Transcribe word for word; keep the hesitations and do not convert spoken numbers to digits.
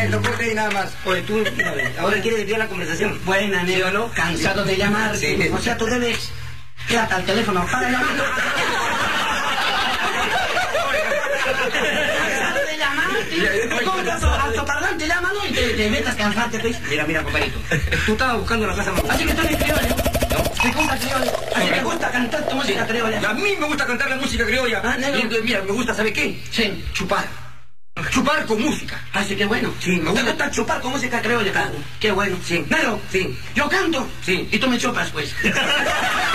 Ah, el soporte y nada más. Oye, tú, ahora quieres desviar la conversación. Buena, negro, ¿Sí o no? cansado de llamar. Sí. O sea, tú debes... Quédate al teléfono para llamar. Cansado de llamar, tío. Te compras altoparlante, llámalo y te, te metas cansarte, pues. Mira, mira, compadrito. Tú estabas buscando la casa más. Así que tú eres criollo. Te compras criollo. Así que te gusta cantar tu música criolla. A mí me gusta cantar la música criolla. Ah, negro. Y, mira, me gusta, ¿sabe qué? Sí. Chupar. Chupar con música. Así que bueno. Sí, me gusta. ¿Te gusta chupar con música criolla? Claro. Qué bueno. Sí. Negro. Sí. Yo canto. Sí. Y tú me chupas, pues.